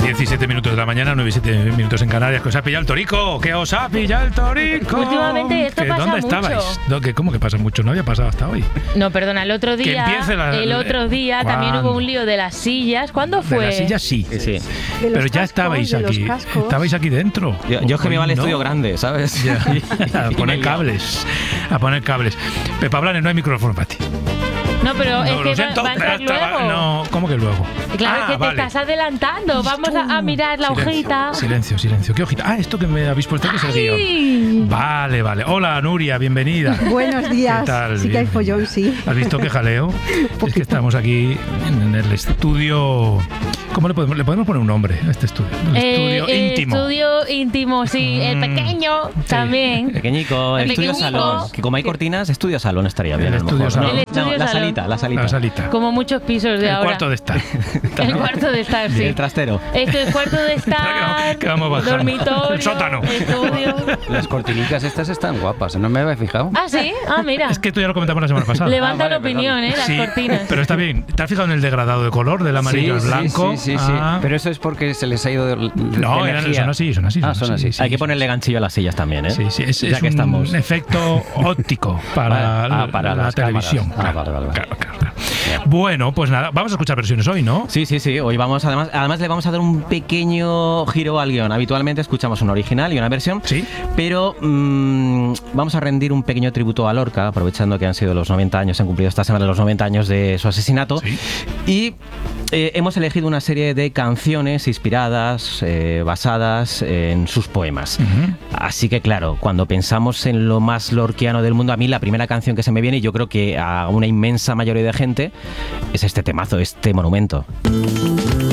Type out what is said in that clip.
17 minutos de la mañana, 9 y 7 minutos en Canarias. ¿Que os ha pillado el torico? ¿Que os ha pillado el torico? Últimamente esto pasa ¿Dónde mucho. estabais? ¿Cómo que pasa mucho? No había pasado hasta hoy. No, perdona, el otro día también hubo un lío de las sillas. ¿Cuándo fue? De las sillas sí. Pero ya estabais aquí. Estabais aquí dentro. Yo es que me iba al estudio grande, ¿sabes? Ya. A poner cables. Pepa Blanes, no hay micrófono para ti. No, pero es que va a entrar luego. No, ¿cómo que luego? Claro, que te estás adelantando. Vamos a mirar la hojita. Silencio. ¿Qué hojita? Esto que me habéis puesto que es el guión. Vale. Hola, Nuria, bienvenida. Buenos días. ¿Qué tal? Sí que hay follón, sí. ¿Has visto qué jaleo? Es que estamos aquí en el estudio... ¿Cómo le podemos poner un nombre a este estudio? Estudio íntimo. Estudio íntimo, sí. El pequeño también. Pequeñico, El estudio pequeñico. salón. Que como hay cortinas, estudio salón estaría bien. El estudio salón. El estudio la salón. salita. Como muchos pisos de El ahora. cuarto de estar. El cuarto de estar, sí. El trastero. Esto es cuarto de estar. Que vamos bajando. Dormitorio. El sótano. Estudio. Las cortinicas estas están guapas, ¿no me había fijado? Ah, sí. Ah, mira. Es que tú ya lo comentamos la semana pasada. Levanta vale, la opinión, las Sí, cortinas. pero está bien. ¿Te has fijado en el degradado de color del amarillo al blanco? Sí. Ah. Pero eso es porque se les ha ido de No, energía. son así. Ah, son así. Sí, Hay que ponerle ganchillo a las sillas también, ¿eh? Sí, es Ya que un estamos. efecto óptico para para la las televisión. cámaras. Vale. Claro. Bueno, pues nada, vamos a escuchar versiones hoy, ¿no? Sí. Hoy vamos, además le vamos a dar un pequeño giro al guión. Habitualmente escuchamos una original y una versión. Sí. Pero vamos a rendir un pequeño tributo a Lorca, aprovechando que han sido los 90 años, se han cumplido esta semana los 90 años de su asesinato. Sí. Y hemos elegido una serie de canciones inspiradas, basadas en sus poemas. Uh-huh. Así que claro, cuando pensamos en lo más lorquiano del mundo, a mí la primera canción que se me viene, y yo creo que a una inmensa mayoría de gente, es este temazo, este monumento.